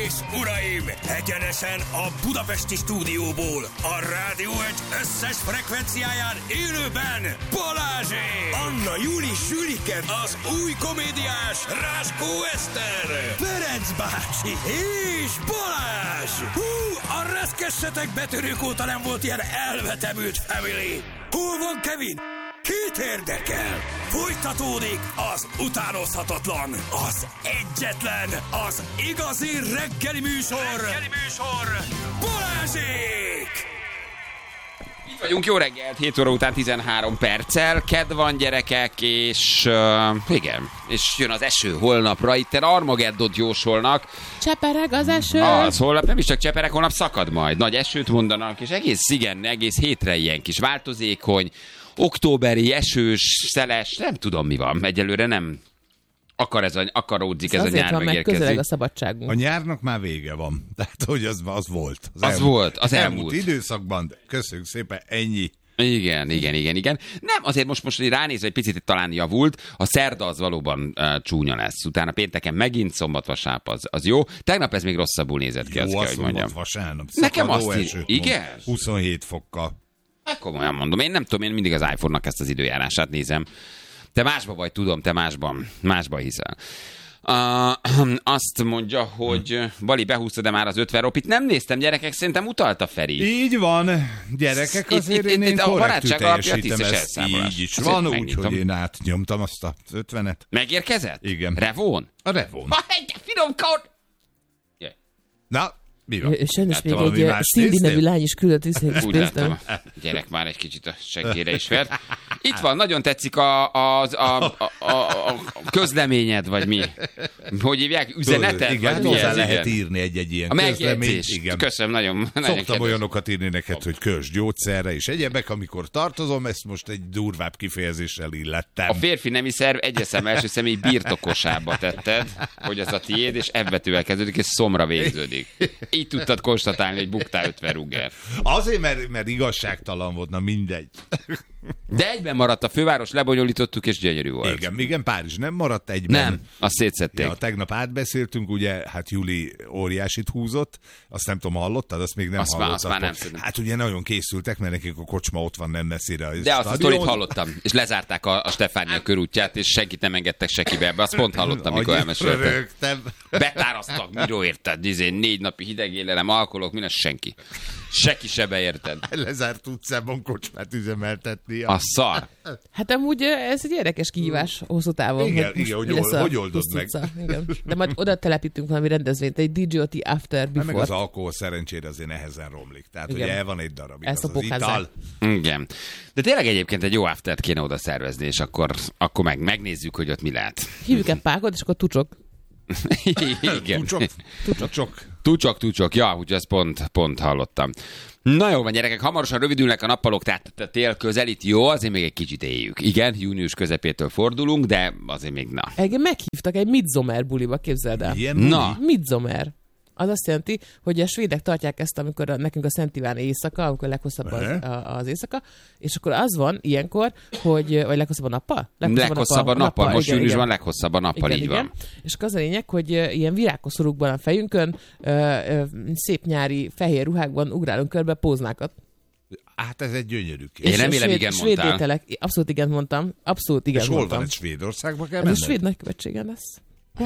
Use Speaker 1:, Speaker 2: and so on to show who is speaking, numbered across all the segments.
Speaker 1: és uraim, egyenesen a budapesti stúdióból, a Rádió Egy összes frekvenciáján élőben Balázsék! Anna Júli Sülike, az új komédiás Ráskó Eszter, Ferenc bácsi és Balázs! Hú, a reszkessetek betörők óta nem volt ilyen elvetemült family! Hol van Kevin? Kit érdekel? Folytatódik az utánozhatatlan, az egyetlen, az igazi reggeli műsor, Balázsék!
Speaker 2: Itt vagyunk, jó reggelt, 7 óra után 13 perccel, kedd van gyerekek, és igen, és jön az eső holnapra, itten Armageddot jósolnak.
Speaker 3: Csepereg az eső.
Speaker 2: Az holnap nem is csak csepereg, holnap szakad majd, nagy esőt mondanak, és egész hétre ilyen kis változékony, októberi, esős, szeles, nem tudom mi van, egyelőre nem akaródzik ez a nyár
Speaker 3: van,
Speaker 2: megérkezik.
Speaker 3: Közeleg a szabadságunk.
Speaker 4: A nyárnak már vége van, tehát hogy az volt.
Speaker 2: Az elmúlt
Speaker 4: időszakban, köszönjük szépen, ennyi.
Speaker 2: Igen. Nem, azért most ránézve egy picit talán javult, a szerda az valóban csúnya lesz. Utána pénteken megint szombat-vasárnap az jó. Tegnap ez még rosszabbul nézett ki, azt kell, hogy mondjam.
Speaker 4: Vasárnap.
Speaker 2: Nekem azt is, igen?
Speaker 4: 27 fokkal.
Speaker 2: Hát komolyan mondom, én nem tudom, én mindig az iPhone-nak ezt az időjárását nézem. Te másba vagy, tudom, te másban hiszel. Azt mondja, hogy Bali behúzta, de már az 50 ropit. Nem néztem, gyerekek, szerintem utalta Feri.
Speaker 4: Így van, gyerekek, azért én korrektül teljesítem ezt. Így is van, úgyhogy én átnyomtam azt az 50-et.
Speaker 2: Megérkezett?
Speaker 4: Igen.
Speaker 2: Revón?
Speaker 4: A Revón.
Speaker 2: Finom kód!
Speaker 4: Na, mi van?
Speaker 3: Sajnos még egy Cindy nevű lány is küldött vissza.
Speaker 2: Úgy látom, gyerek már egy kicsit a seggére is vert. Itt van, nagyon tetszik a közleményed, vagy mi? Hogy hívják? Üzeneted?
Speaker 4: Igen, hozzá lehet írni egy ilyen
Speaker 2: közleményt. Igen. Köszönöm, nagyon
Speaker 4: szoktam olyanokat írni neked, hogy kösd gyógyszerre és egyebek, amikor tartozom, ezt most egy durvább kifejezéssel illettem.
Speaker 2: A férfi nemi szerv egyeszem első személy birtokosába tetted, hogy az a tiéd, és ebbetűvel kezdődik, és szomra végződik. Így tudtad konstatálni, hogy buktál 50 rugger.
Speaker 4: Azért, mert igazságtalan volt, na mindegy.
Speaker 2: De egyben maradt a főváros, lebonyolítottuk, és gyönyörű volt.
Speaker 4: Igen, Párizs nem maradt egyben.
Speaker 2: Nem, azt szétszették.
Speaker 4: Ja, tegnap átbeszéltünk, ugye, hát Júli óriásit húzott, azt nem tudom, hallottad, azt még nem hallottad.
Speaker 2: Azt már nem tudom.
Speaker 4: Hát ugye nagyon készültek, mert nekik a kocsma ott van nem messzire.
Speaker 2: De azt a sztorit hallottam, és lezárták a Stefánia körútját, és senkit nem engedtek sekibe ebbe. Azt pont hallottam, mikor elmeséltek. Betároztak, miről érted? 4 napi hidegélelem, alkoholok, minden senki. Senki se beérted.
Speaker 4: Lezárt utcában kocsmát üzemeltetni.
Speaker 2: A szar.
Speaker 3: Hát amúgy ez egy érdekes kihívás hosszú távon.
Speaker 4: Igen, hogy oldod meg.
Speaker 3: Igen. De majd oda telepítünk valami rendezvényt, egy DJOT After Before.
Speaker 4: Meg az alkohol szerencsére azért nehezen romlik. Tehát ugye el van egy darabig az ital.
Speaker 2: Igen. De tényleg egyébként egy jó aftert kéne oda szervezni, és akkor megnézzük, hogy ott mi lehet.
Speaker 3: Hívjuk egy pákot, és akkor tucsok.
Speaker 2: Igen.
Speaker 4: Tucsok.
Speaker 2: Ja, úgyhogy ezt pont hallottam. Na jó van, gyerekek, hamarosan rövidülnek a nappalok, tehát a tél közelít, jó, azért még egy kicsit éljük. Igen, június közepétől fordulunk, de azért még na.
Speaker 3: Engem meghívtak egy Midsommar buliba, képzeld el.
Speaker 2: Na.
Speaker 3: Midsommar. Az azt jelenti, hogy a svédek tartják ezt, amikor nekünk a Szent Iván éjszaka, amikor leghosszabb az éjszaka, és akkor az van ilyenkor, hogy, vagy leghosszabb a nappal?
Speaker 2: Leghosszabb a nappal, most júniusban leghosszabb a nappal, így van.
Speaker 3: És akkor az a lényeg, hogy ilyen virágkoszorúkban a fejünkön, szép nyári fehér ruhákban ugrálunk körbe póznákat.
Speaker 4: Hát ez egy gyönyörű kép.
Speaker 2: Én remélem, igen mondtál.
Speaker 3: Ételek, abszolút igen mondtam.
Speaker 4: És hol van, egy Svédországba kell
Speaker 3: menned? Ez a svéd nagykövetségen lesz.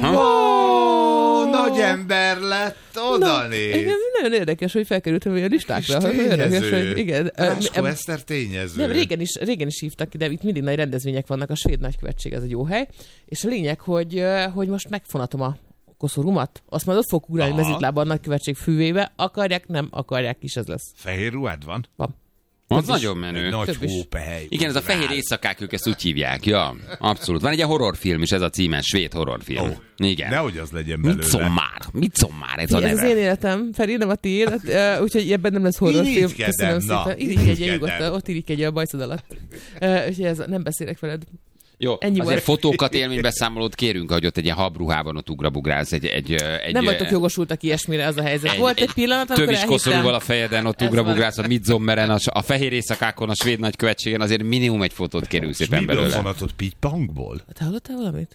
Speaker 4: Nagy ember lett, oda néz.
Speaker 3: Nagyon érdekes, hogy felkerültem olyan listákra.
Speaker 4: Igen. Ráskó Eszter tényező.
Speaker 3: Nem, régen is hívtak, de itt mindig nagy rendezvények vannak, a svéd nagykövetség, ez egy jó hely. És a lényeg, hogy most megfonatom a koszorúmat, azt majd ott fog ugrálni mezitlába a nagykövetség füvébe, akarják, nem akarják is, ez lesz.
Speaker 4: Fehér ruhád van?
Speaker 3: Van.
Speaker 2: Az nagyon menő.
Speaker 4: Nagy hópehely.
Speaker 2: Igen, ez a fehér éjszakák, ők ezt úgy hívják. Ja, abszolút. Van egy horrorfilm is, ez a címe, svéd horrorfilm. Igen.
Speaker 4: Nehogy az legyen belőle.
Speaker 2: Midsommar, ez a neve.
Speaker 3: Ez az én életem, Feri, nem a tiéd, úgyhogy ebben nem lesz horrorfilm. Köszönöm szépen. Irigykedj nyugodtan, ott irigykedj a bajszod alatt. Úgyhogy nem beszélek veled.
Speaker 2: Jó, azért fotókat, élménybeszámolót kérünk, hogy ott egy ilyen habruhában ott ugrabugrálsz.
Speaker 3: Nem vagytok jogosultak ilyesmire, az a helyzet. Volt egy pillanat, amikor
Speaker 2: elhittem. Töviskoszorúval a fejeden ott ugrabugrálsz a Midsommeren, a fehér éjszakákon, a svéd nagykövetségen, azért minimum egy fotót kérünk szépen belőle.
Speaker 4: És miből vonatott Pitpangból?
Speaker 3: Te hallottál valamit?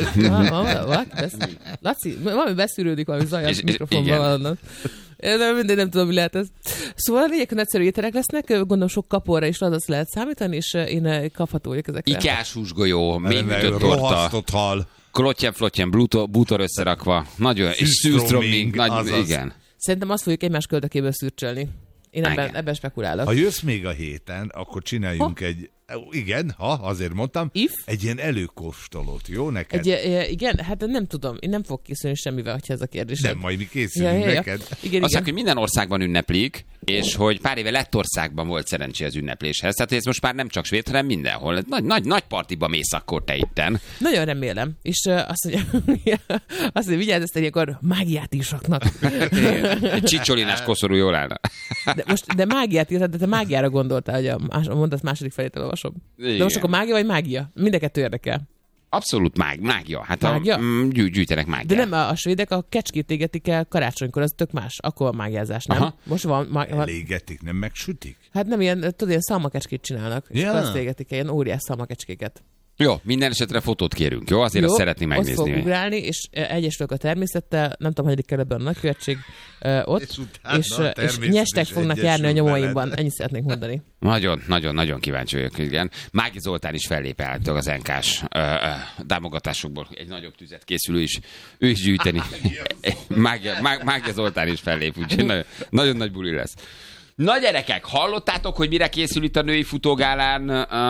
Speaker 3: Laci, valami beszűrődik, valami zaj a mikrofonban vannak. Nem tudom, mi lehet ez. Szóval a lényeg, hogy nagyszerű ételek lesznek, gondolom sok kaporra is az lehet számítani, és én kapható vagyok ezekre.
Speaker 2: Ikás húsgolyó, mélyütött torta,
Speaker 4: rohasztott hal,
Speaker 2: klottyen, bútor összerakva, nagyon, és szűrströmming, igen.
Speaker 3: Szerintem azt fogjuk egymás köldökéből szürcsölni. Én ebben spekulálok.
Speaker 4: Ha jössz még a héten, akkor csináljunk egy... Igen, azért mondtam. Egy ilyen előkóstolót, jó neked?
Speaker 3: Igen, hát nem tudom. Én nem fogok készülni semmivel, hogyha ez a kérdés.
Speaker 2: Nem,
Speaker 4: majd mi készülünk neked.
Speaker 3: Igen.
Speaker 2: Azt mondják, hogy minden országban ünneplik, és hogy pár éve Lettországban volt szerencsé az ünnepléshez. Tehát ez most már nem csak svéd, hanem mindenhol. Nagy partiba mész akkor te itten.
Speaker 3: Nagyon remélem. És azt mondja, vigyázz, ezt ilyenkor mágiát is raknak.
Speaker 2: Csicsolinás koszorú jól állna.
Speaker 3: De mágiát írtad, de te mágiára gondoltál, hogy a mondat második felét elolvasom. Igen. De most akkor mágia vagy mágia? Mind a kettő érdekel.
Speaker 2: Abszolút mágia. Hát
Speaker 3: mágia?
Speaker 2: Gyűjtenek mágiát.
Speaker 3: De nem, a svédek a kecskét égetik el karácsonykor, az tök más. Akkor van mágiázás, nem?
Speaker 2: Aha.
Speaker 3: Most van
Speaker 4: elégetik, nem megsütik?
Speaker 3: Hát nem ilyen, tudod, ilyen szalmakecskét csinálnak. És azt égetik el, ilyen óriás szalmakecskéket.
Speaker 2: Jó, minden esetre fotót kérünk, jó? Azért azt szeretnénk megnézni.
Speaker 3: Ott fog ugrálni, és egyesülök a természettel, nem tudom, hanyadik kerületben a nagykövetség ott, és nyestek fognak járni a nyomaimban. Ennyit szeretnék mondani.
Speaker 2: Nagyon kíváncsi vagyok, igen. Mági Zoltán is fellép állítólag az NK-s támogatásokból. Egy nagyobb tüzet készül ő is gyűjteni. Mági Zoltán is fellép, úgyhogy nagyon nagy buli lesz. Na gyerekek, hallottátok, hogy mire készül itt a női futógálán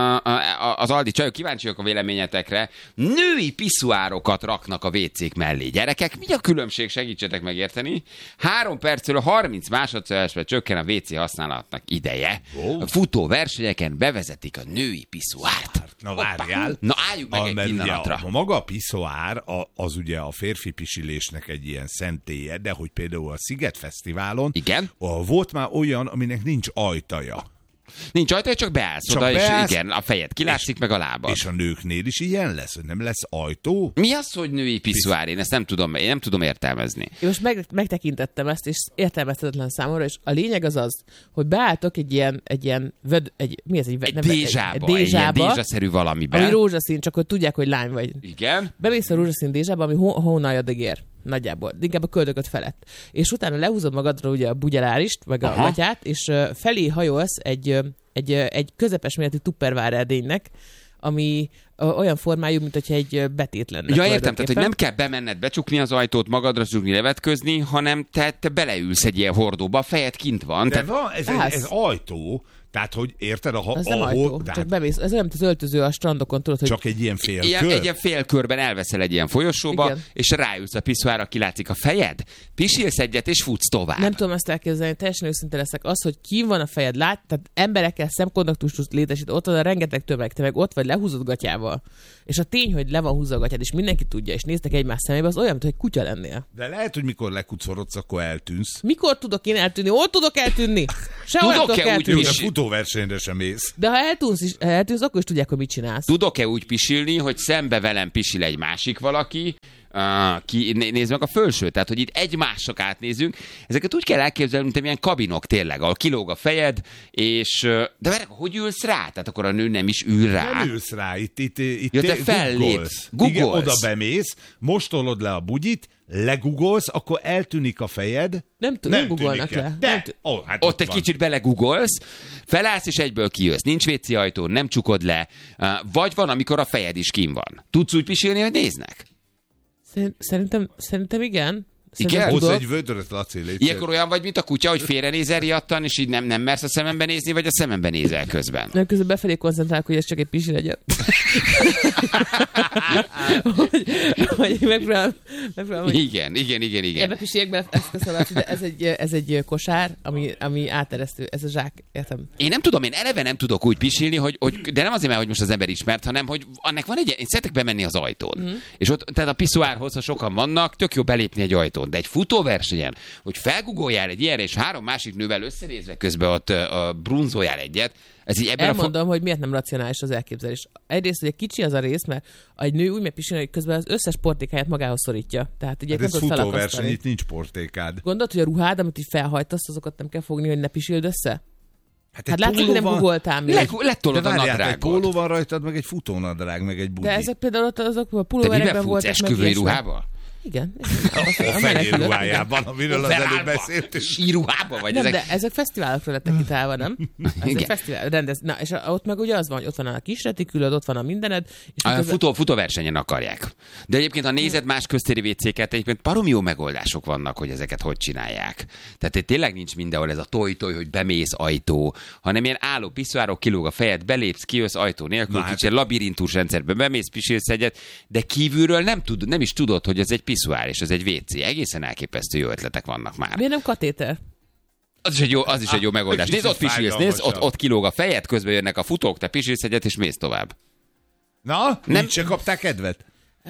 Speaker 2: az Aldi csajok? Kíváncsi vagyok a véleményetekre. Női piszuárokat raknak a WC-k mellé. Gyerekek, mi a különbség? Segítsetek megérteni. 3 percről 30 másodpercre csökken a WC használatnak ideje. A futóversenyeken bevezetik a női piszuárt.
Speaker 4: Na várjál.
Speaker 2: Na álljunk meg egy pillanatra.
Speaker 4: A maga a piszuár az ugye a férfi pisilésnek egy ilyen szentélye, de hogy például a Sziget Fesztiválon volt már olyan, aminek nincs ajtaja.
Speaker 2: Nincs ajtaja, csak beállsz oda, és igen, a fejed kilátszik, meg a lábad.
Speaker 4: És a nőknél is ilyen lesz, hogy nem lesz ajtó?
Speaker 2: Mi az, hogy női piszuár? Én ezt nem tudom értelmezni.
Speaker 3: Én most megtekintettem ezt, és értelmezhetetlen számomra, és a lényeg az, hogy beálltok egy ilyen mi ez?
Speaker 2: Egy dézsába-szerű valamiben.
Speaker 3: Ami rózsaszín, csak hogy tudják, hogy lány vagy.
Speaker 2: Igen.
Speaker 3: Bemész a rózsaszín dézsába, ami hónalja degér. Nagyjából, inkább a köldököt felett. És utána lehúzod magadra ugye a bugyelárist, meg a gatyát, és felé hajolsz egy közepes méretű tupperware edénynek, ami olyan formájú, mint hogyha egy betét lenne.
Speaker 2: Ja, értem, tehát hogy nem kell bemenned, becsukni az ajtót, magadra zsugni, levetközni, hanem te beleülsz egy ilyen hordóba, a fejed kint van.
Speaker 4: De van, ez ajtó. Tehát, hogy érted,
Speaker 3: ez nem ajtó, csak bemész. Ez olyan, mint az öltöző a strandokon, tudod, hogy...
Speaker 4: Csak egy ilyen félkör?
Speaker 2: Egy ilyen félkörben elveszel egy ilyen folyosóba, igen. És ráülsz a piszuárra, kilátszik a fejed, pisilsz egyet, és futsz tovább.
Speaker 3: Nem tudom ezt elképzelni, teljesen őszinte leszek. Az, hogy ki van a fejed, tehát emberekkel szemkontaktust létesít, ott van a rengeteg tömeg, te meg ott vagy lehúzott gatyával. És a tény, hogy le van húzva a gatyád, és mindenki tudja, és néztek egymás szemébe, az olyan, mint hogy kutya lennél.
Speaker 4: De lehet, hogy mikor lekucorodsz, akkor eltűnsz.
Speaker 3: Mikor tudok én eltűnni? Hol tudok eltűnni? Sehol tudok eltűnni.
Speaker 4: Futóversenyre sem mész.
Speaker 3: De ha eltűnsz, akkor is tudják, hogy mit csinálsz.
Speaker 2: Tudok-e úgy pisilni, hogy szembe velem pisil egy másik valaki, nézd meg a fölsőt, tehát hogy itt egymásnak átnézünk. Ezeket úgy kell elképzelni, mint ilyen kabinok tényleg, ahol kilóg a fejed, és... De várj, hogy ülsz rá? Tehát akkor a nő nem is ül rá.
Speaker 4: Nem ülsz rá, itt
Speaker 2: te fellépsz.
Speaker 4: Igen, oda bemész, most tolod le a bugyit, legugolsz, akkor eltűnik a fejed.
Speaker 3: Nem googolnak le.
Speaker 4: De, hát
Speaker 2: ott egy kicsit belegugolsz, felállsz és egyből kijössz. Nincs WC ajtó, nem csukod le. Vagy van, amikor a fejed is kín van. Tudsz úgy pisilni, hogy néznek?
Speaker 3: Szerintem igen.
Speaker 2: Igen?
Speaker 4: Hozz egy vödröt, Laci, légy.
Speaker 2: Ilyenkor olyan vagy, mint a kutya, hogy félrenézel riadtan, és így nem mersz a szemembe nézni, vagy a szemembe nézel közben?
Speaker 3: Nem, közben befelé koncentrálok, hogy ez csak egy pisi legyen. hogy megpróbálom.
Speaker 2: Igen.
Speaker 3: Ebben pisiekben ezt köszönöm, de ez egy kosár, ami áteresztő, ez a zsák, értem.
Speaker 2: Én eleve nem tudok úgy pisilni, hogy de nem azért, mert hogy most az ember ismert, hanem hogy annak van én szeretek bemenni az ajtón. És ott, tehát a piszuárhoz, ha sokan vannak, tök jó belépni egy ajtón. színpadon, de egy futóversenyen, hogy felgugoljál egy ilyenre, és 3 másik nővel összenézve közben ott brunzoljál egyet, ez így ebben
Speaker 3: elmondom, hogy miért nem racionális az elképzelés. Egyrészt, hogy egy kicsi az a rész, mert egy nő úgy megy pisilni, hogy közben az összes portékáját magához szorítja. Tehát ugye
Speaker 4: ez futóverseny, itt nincs portékád.
Speaker 3: Gondolod, hogy a ruhád, amit így felhajtasz, azokat nem kell fogni, hogy ne pisild össze? Hát látszik, hogy nem
Speaker 4: van...
Speaker 3: googoltál még.
Speaker 2: Letolod a nadrágot.
Speaker 4: Egy póló van rajtad, meg egy futónadrág, meg egy budi.
Speaker 3: De ezek például azok a pulóverekben voltak.
Speaker 2: Te miben futsz, esküvői ruhával?
Speaker 3: Igen.
Speaker 4: A fehér ruhájában, amiről az előbb beszéltünk.
Speaker 2: Síruhában vagy?
Speaker 3: Nem, de ezek fesztiválokra lettek kitálva, nem? Ezek fesztivál, rendez. Na, és ott meg ugye az van, hogy ott van a kis retikülöd, ott van a mindened. És
Speaker 2: futóversenyen akarják. De egyébként, ha nézed más köztéri WC-ket, egyébként baromi jó megoldások vannak, hogy ezeket hogy csinálják. Tehát tényleg nincs mindenhol ez a toj-toj, hogy bemész ajtó, hanem ilyen álló piszoárok, kilóg a fejed, belépsz, kijössz ajtó nélkül, kicsit labirintus rendszerben bemész, pisilsz egyet, de kívülről nem is tudod, hogy ez egy piszoár, és ez egy WC. Egészen elképesztő jó ötletek vannak már.
Speaker 3: Miért nem katéter?
Speaker 2: Az is egy jó megoldás. Nézd, ott pisilsz, nézd, ott kilóg a fejed, közben jönnek a futók, te pisilsz egyet, és mész tovább.
Speaker 4: Na, nem se kapták kedvet?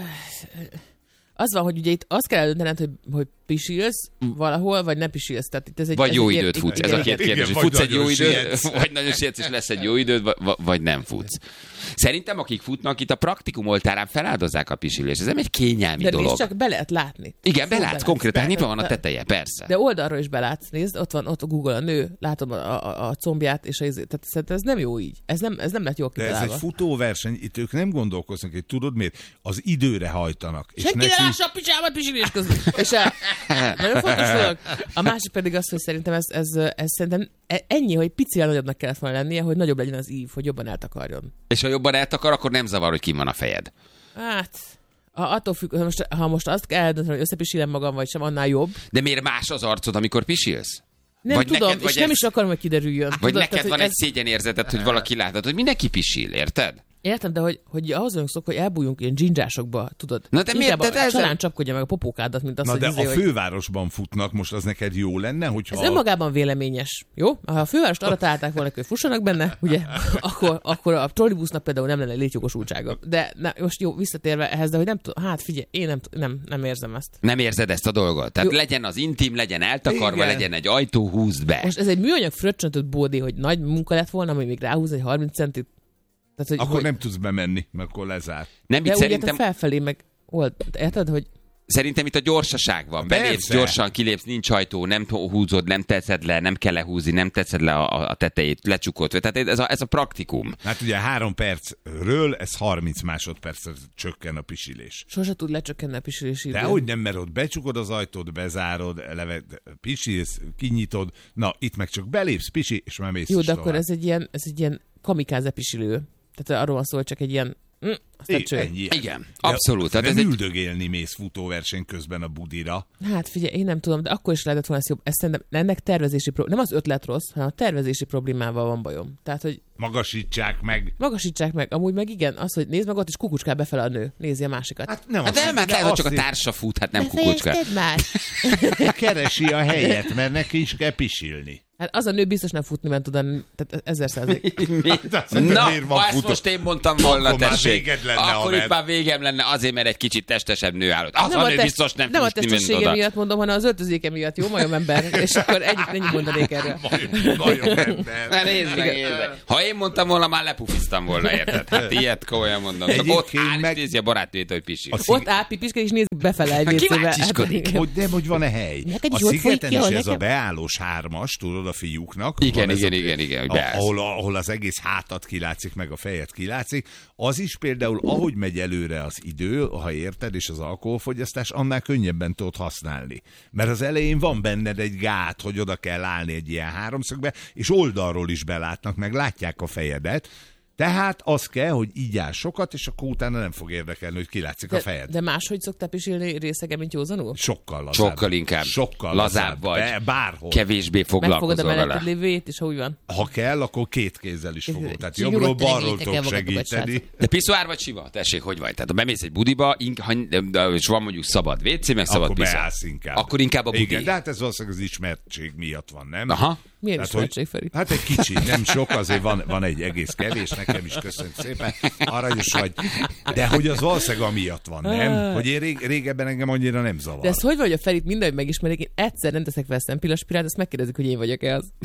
Speaker 3: Az van, hogy ugye itt azt kell eldöntened, hogy pisilsz valahol, vagy nem pisilsz. Tehát itt ez egy,
Speaker 2: vagy jó időt futsz. Ez a két kérdés, hogy futsz egy jó időt, vagy nagyon sietsz, és lesz egy jó időd, vagy nem futsz. Szerintem, akik futnak, itt a praktikum oltárán feláldozzák a pisilést. Ez nem egy kényelmi dolog. De
Speaker 3: csak be lehet látni.
Speaker 2: Igen, belátsz konkrétan, nyitva van a teteje, persze.
Speaker 3: De oldalról is belátsz, nézd, ott van, ott a Google a nő, látom a combját, és tehát szerintem ez nem jó így. Ez nem lett jól kitalálva.
Speaker 4: De ez egy futóverseny, itt ők nem gondolkoznak, hogy tudod miért? Az időre hajtanak.
Speaker 3: Senki ne lássa a picsámat pisilés közben. És nagyon fontos dolog. A másik pedig az, hogy szerintem ez szerintem ennyi, hogy picivel nagyobbnak kellett volna lennie, hogy nagyobb legyen az ív, hogy jobban eltakarjon.
Speaker 2: És ha jobban eltakar, akkor nem zavar, hogy kim van a fejed.
Speaker 3: Hát, attól függ, ha most azt kell eldönteni, hogy összepisilem magam, vagy sem, annál jobb.
Speaker 2: De miért más az arcod, amikor pisilsz?
Speaker 3: Nem vagy tudom, neked, és nem is akarom, hogy kiderüljön.
Speaker 2: Vagy tudod, neked van egy szégyenérzeted, hogy valaki látod, hogy mindenki pisil, érted?
Speaker 3: Értem, de hogy ahhoz vagyunk szok, hogy elbújjunk ilyen dzsindzsásokba, tudod?
Speaker 2: Na de miért?
Speaker 3: A csalán csapkodja meg a popókádat, mint azt,
Speaker 4: na de
Speaker 3: hogy
Speaker 4: a fővárosban futnak, most az neked jó lenne, hogyha...
Speaker 3: Ez önmagában véleményes, jó? Ha a fővárost arra találták volna, hogy fussanak benne, ugye, akkor a trollibusznak például nem lenne létjogosultsága. De most jó, visszatérve ehhez, de hogy nem tudom, hát figyelj, én nem érzem ezt.
Speaker 2: Nem érzed ezt a dolgot? Tehát jó. Legyen az intim, legyen eltakarva, igen. Legyen egy ajtó, húzd be.
Speaker 3: Most ez egy műanyag fröccsöntött bódé, hogy nagy munka lett volna, hogy még ráhúz egy 30 centit. Tehát,
Speaker 4: akkor nem tudsz bemenni, mert akkor lezár.
Speaker 2: Nem,
Speaker 3: de úgy
Speaker 2: szerintem...
Speaker 3: felfelé meg érted, hogy...
Speaker 2: Szerintem itt a gyorsaság van. Belépsz, gyorsan kilépsz, nincs ajtó, nem húzod, nem tetszed le, nem kell lehúzni, nem tetszed le a tetejét, lecsukod. Tehát ez a praktikum.
Speaker 4: Hát ugye 3 percről ez 30 másodpercre csökken a pisilés.
Speaker 3: Sose tud lecsökkenni a pisilés idő.
Speaker 4: De hogy nem, mert ott becsukod az ajtót, bezárod, pisilsz, kinyitod, na itt meg csak belépsz, pisi, és már mész.
Speaker 3: Jó, de akkor ez egy ilyen kamikáze pisilő. Tehát arról van szó, hogy csak egy ilyen...
Speaker 2: Igen, abszolút.
Speaker 4: Tehát ez üldögélni mész futóverseny közben a budira.
Speaker 3: Hát figyelj, én nem tudom, de akkor is lehetett volna ezt jobb. Ez szerintem ennek tervezési nem az ötlet rossz, hanem a tervezési problémával van bajom. Tehát, hogy
Speaker 4: Magasítsák meg.
Speaker 3: Amúgy meg igen, az, hogy nézd meg, ott is kukucskál befele a nő. Nézi a másikat.
Speaker 4: Hát nem
Speaker 2: lehet, hogy csak a társa fut, hát nem kukucskál.
Speaker 3: Már.
Speaker 4: Keresi a helyet, mert neki is kell pisilni.
Speaker 3: Hát az a nő biztos nem futni ment oda, tehát 1000%.
Speaker 2: Na, ha ezt most én mondtam volna, tessék. Akkor itt már végem lenne azért, mert egy kicsit testesebb nő állott. Az a nő biztos nem
Speaker 3: a
Speaker 2: futni ment
Speaker 3: testessége
Speaker 2: oda.
Speaker 3: miatt mondom, hanem az öltözéke miatt, jó majomember? És akkor ennyit mondanék erről.
Speaker 4: Majomember.
Speaker 2: Nézd meg. Ha én mondtam volna, már lepufiztam volna, érted? Hát ilyet komolyan mondom. Ott áll, és nézi a barátnőt, hogy pisil.
Speaker 3: Ott áll, pipisked, és néz befele egy vécébe.
Speaker 4: Hogy van-e hely? A Szigeten is ez a beállós 3-as, tudod, a fiúknak.
Speaker 2: Igen.
Speaker 4: Ahol az egész hátat kilátszik, meg a fejet kilátszik. Az is például, ahogy megy előre az idő, ha érted, és az alkoholfogyasztás, annál könnyebben tudod használni. Mert az elején van benned egy gát, hogy oda kell állni egy ilyen háromszögbe, és oldalról is belátnak, meg látják a fejedet. Tehát az kell, hogy így áll sokat, és akkor utána nem fog érdekelni, hogy kilátszik a fejed.
Speaker 3: De máshogy szoktál pisilni részegen, mint józanul?
Speaker 4: Sokkal lazább.
Speaker 2: Sokkal inkább. Sokkal lazább vagy.
Speaker 4: Bárhol.
Speaker 2: Kevésbé foglalkozol vele.
Speaker 3: Megfogod a melletted lévőjét, és ha úgy van.
Speaker 4: Ha kell, akkor 2 kézzel is fogod. Tehát jobbról-balról tudok segíteni.
Speaker 2: De piszoár vagy sima? Tessék, hogy vagy? Tehát ha bemész egy budiba, és van mondjuk szabad WC, meg szabad piszoár.
Speaker 4: Akkor
Speaker 2: inkább a budi.
Speaker 4: Igen, de hát ez valószínűleg az ismertség miatt van, nem?
Speaker 2: Aha.
Speaker 3: Milyen ismertség, Feri?
Speaker 4: Hát egy kicsi, nem sok, azért van egy egész kevés, nekem is köszönöm szépen, aranyos vagy. De hogy az valószínűleg amiatt van, nem? Hogy én régebben engem annyira nem zavar.
Speaker 3: De ez hogy vagy a Ferit mindenhogy megismerik, én egyszer nem teszek fel szempillaspirát, azt megkérdezik, hogy én vagyok-e az.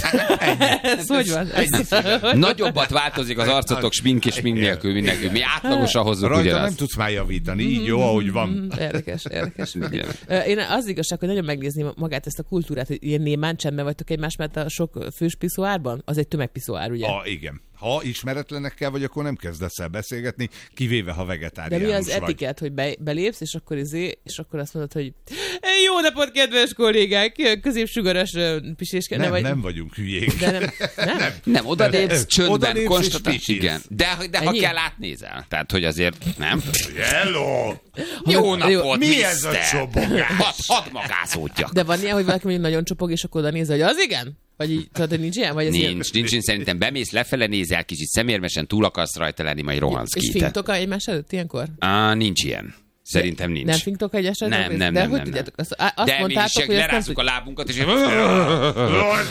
Speaker 3: Ez hogy van?
Speaker 2: Nagyobbat változik az arcotok smink és smink nélkül mindenki. Mi átlagosan hozzuk
Speaker 4: rajta
Speaker 2: ugyanazt.
Speaker 4: nem tudsz már javítani, így jó, ahogy van.
Speaker 3: Érdekes. Én az igazság, hogy nagyon megnézném magát ezt a kultúrát, hogy ilyen némán csendben vagytok egymás mellett a sok fős piszoárban? Az egy tömegpiszoár, ugye?
Speaker 4: Igen. Ha ismeretlenekkel vagy, akkor nem kezdesz el beszélgetni, kivéve ha vegetáriánus
Speaker 3: vagy. De mi az etikett, hogy belépsz, és akkor azt mondod, hogy jó napot, kedves kollégák, középsugaras piséskel.
Speaker 4: Nem vagyunk hülyék.
Speaker 3: De
Speaker 2: nem oda lépsz, csöndben,
Speaker 4: konstatálsz.
Speaker 2: Igen. De ha kell, átnézel. Tehát, hogy azért nem.
Speaker 4: Hello!
Speaker 2: Jó napot,
Speaker 4: mi ez a csobogás?
Speaker 2: Hadd magázódjak.
Speaker 3: De van ilyen, hogy valaki mondjuk nagyon csobog, és akkor oda néz, hogy az igen? Vagy így, tudod, hogy nincs ilyen? Vagy
Speaker 2: nincs, szerintem bemész, lefele nézel, kicsit szemérmesen túl akarsz rajta lenni, majd rohansz ki.
Speaker 3: És finktok egymás előtt ilyenkor?
Speaker 2: Nincs ilyen. Szerintem nincs.
Speaker 3: Nem finktok egyeset?
Speaker 2: Nem.
Speaker 3: De hogy tudjátok? Azt
Speaker 2: de
Speaker 3: mondtátok,
Speaker 2: mi is lerázzuk a lábunkat, és...
Speaker 4: Az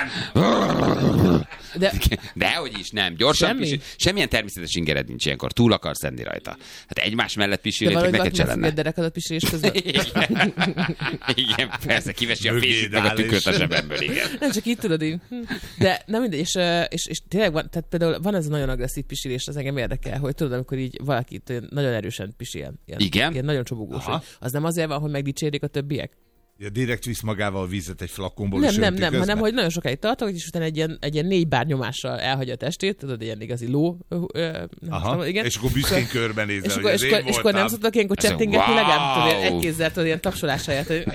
Speaker 4: igen!
Speaker 2: Dehogy is, nem. Gyorsan semmilyen természetes ingered nincs ilyenkor. Túl akarsz lenni rajta. Hát egymás mellett pisilnétek, neked se lenne.
Speaker 3: De derekadat pisilés közben.
Speaker 2: Igen, persze, kivesi a fését meg a tükröt a zsebemből, igen.
Speaker 3: Nem, csak így tudod így. De nem mindegy, és tényleg van, tehát például van ez a nagyon agresszív pisilés, az engem érdekel, hogy tudod, amikor így valaki nagyon erősen pisil.
Speaker 2: Igen?
Speaker 3: Ilyen nagyon csobogós. Az nem azért van, hogy megdicsérik a többiek?
Speaker 4: Ja, direkt visz magával a vizet egy flakonból,
Speaker 3: nem, hanem hogy nagyon sokáig tartok, és utána egy ilyen 4 bár nyomással elhagyja a testét, tudod, ilyen igazi ló.
Speaker 4: Igen. És akkor büszkén körbenézel,
Speaker 3: és akkor nem szoktak ilyenkor csettingetni, legalább egy kézzel, tudod, ilyen tapsolás helyett, hogy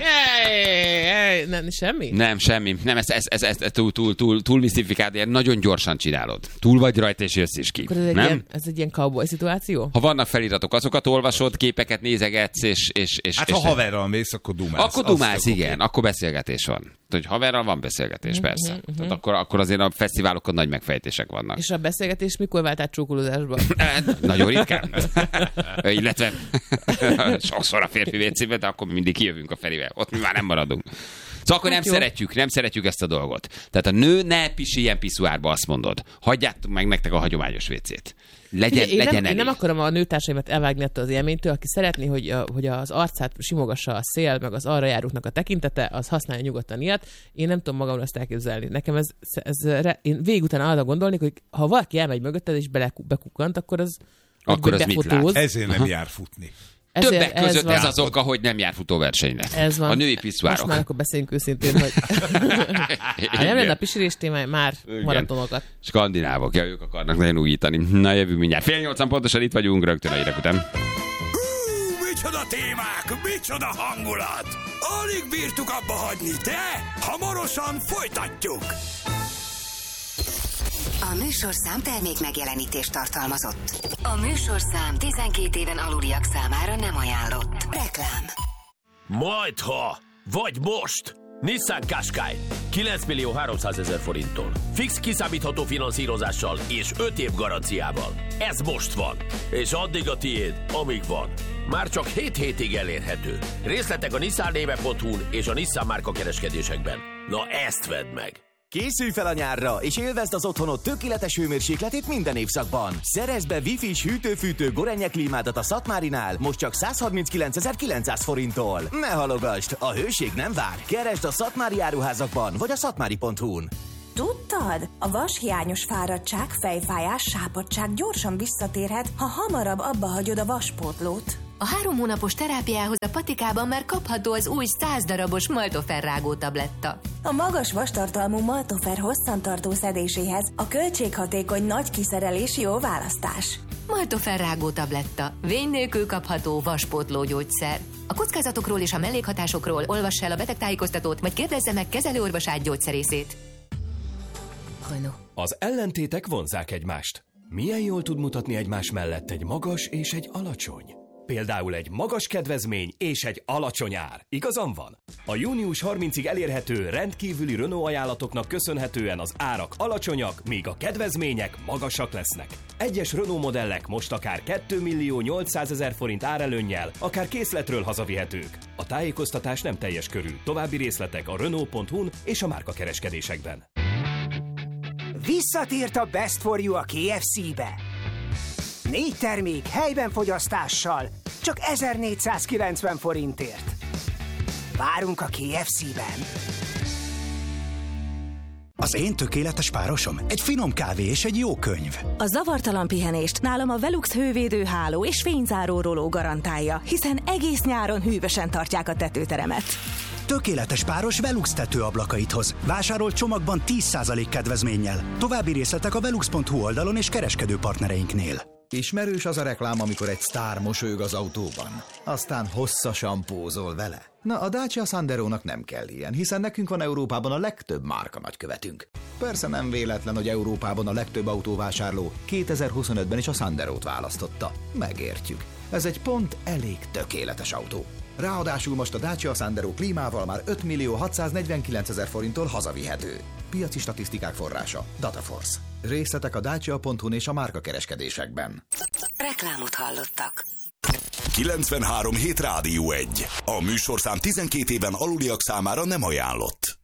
Speaker 3: nem, semmi?
Speaker 2: Nem, semmi. Nem, ez túl misztifikált, ilyen nagyon gyorsan csinálod. Túl vagy rajta, és jössz is ki.
Speaker 3: Ez egy ilyen cowboy szituáció?
Speaker 2: Ha vannak feliratok, azokat olvasod, képeket nézegetsz, és
Speaker 4: hát ha haverral mész, akkor dumálsz.
Speaker 2: Igen, akkor beszélgetés van. Hogy haverral van beszélgetés, persze. Tehát akkor azért a fesztiválokon nagy megfejtések vannak.
Speaker 3: És a beszélgetés mikor vált át csókolózásba?
Speaker 2: Nagyon ritkán. Illetve sokszor a férfi WC-ben, de akkor mindig kijövünk a Ferivel. Ott mi már nem maradunk. Szóval akkor nem szeretjük ezt a dolgot. Tehát a nő ne pisiljen piszuárba, azt mondod. Hagyjátok meg nektek a hagyományos WC-t. Legyen elég.
Speaker 3: Én nem akarom a nőtársaimat elvágni attól az élménytől, aki szeretné, hogy az arcát simogassa a szél, meg az arra járóknak a tekintete, az használja nyugodtan ilyet. Én nem tudom magamra ezt elképzelni. Nekem én végig utána arra gondolnék, hogy ha valaki elmegy mögötted és bekukkant, akkor az
Speaker 2: mit lát?
Speaker 4: Ezért nem jár futni.
Speaker 2: Többek között ez az oka, hogy nem jár futóversenyre.
Speaker 3: Ez van.
Speaker 2: A női piszuárok.
Speaker 3: Most már akkor beszéljünk őszintén, hogy nem lenne a pisilés témája, már maratonokat.
Speaker 2: Skandinávok, ők akarnak nagyon újítani. Na, jövünk mindjárt. 7:30 pontosan itt vagyunk, rögtön a hírek után.
Speaker 1: Micsoda témák, micsoda hangulat! Alig bírtuk abba hagyni, de hamarosan folytatjuk!
Speaker 5: A műsorszám termék megjelenítést tartalmazott. A műsorszám 12 éven aluliak számára nem ajánlott. Reklám.
Speaker 6: Majdha, vagy most! Nissan Qashqai 9.300.000 forinttól. Fix kiszámítható finanszírozással és 5 év garanciával. Ez most van. És addig a tiéd, amíg van. Már csak 7 hétig elérhető. Részletek a nissannéve.hu-n és a Nissan márka kereskedésekben. Na ezt vedd meg!
Speaker 7: Készülj fel a nyárra, és élvezd az otthonod tökéletes hőmérsékletét minden évszakban. Szerezd be Wi-Fi-s hűtő-fűtő Gorenje klímádat a Szatmárinál, most csak 139.900 forinttól. Ne halogasd, a hőség nem vár. Keresd a Szatmári áruházakban, vagy a szatmári.hu-n.
Speaker 8: Tudtad? A vashiányos fáradtság, fejfájás, sápadtság gyorsan visszatérhet, ha hamarabb abba hagyod a vaspótlót.
Speaker 5: A 3 hónapos terápiához a patikában már kapható az új 100 darabos Maltofer rágó tabletta.
Speaker 8: A magas vastartalmú Maltofer hosszantartó szedéséhez a költséghatékony nagy kiszerelés jó választás.
Speaker 5: Maltofer rágó tabletta. Vény nélkül kapható vaspótló gyógyszer. A kockázatokról és a mellékhatásokról olvass el a betegtájékoztatót, vagy kérdezze meg kezelőorvosát gyógyszerészét.
Speaker 8: Renault.
Speaker 9: Az ellentétek vonzzák egymást. Milyen jól tud mutatni egymás mellett egy magas és egy alacsony? Például egy magas kedvezmény és egy alacsony ár. Igazam van? A június 30-ig elérhető rendkívüli Renault ajánlatoknak köszönhetően az árak alacsonyak, míg a kedvezmények magasak lesznek. Egyes Renault modellek most akár 2 millió 800 000 forint árelőnnyel, akár készletről hazavihetők. A tájékoztatás nem teljes körű. További részletek a Renault.hu-n és a márkakereskedésekben.
Speaker 10: Visszatért a Best for You a KFC-be. 4 termék helyben fogyasztással, csak 1490 forintért. Várunk a KFC-ben.
Speaker 11: Az én tökéletes párosom egy finom kávé és egy jó könyv.
Speaker 8: A zavartalan pihenést nálam a Velux hővédő háló és fényzáró roló garantálja, hiszen egész nyáron hűvösen tartják a tetőteremet.
Speaker 11: Tökéletes páros Velux tetőablakait hoz. Vásárolt csomagban 10% kedvezménnyel. További részletek a velux.hu oldalon és kereskedő partnereinknél.
Speaker 12: Ismerős az a reklám, amikor egy sztár mosolyog az autóban, aztán hosszasan pózol vele. Na, a Dacia Sanderónak nem kell ilyen, hiszen nekünk van Európában a legtöbb márka nagykövetünk. Persze nem véletlen, hogy Európában a legtöbb autóvásárló 2025-ben is a Sanderót választotta. Megértjük. Ez egy pont elég tökéletes autó. Ráadásul most a Dacia Sandero klímával már 5 millió 649 000 forinttól hazavihető. Piaci statisztikák forrása Dataforce. Részletek a dacia.hu-n és a márkakereskedésekben.
Speaker 8: Reklámot hallottak.
Speaker 1: 93 hét Rádió 1. A műsorszám 12 éven aluliak számára nem ajánlott.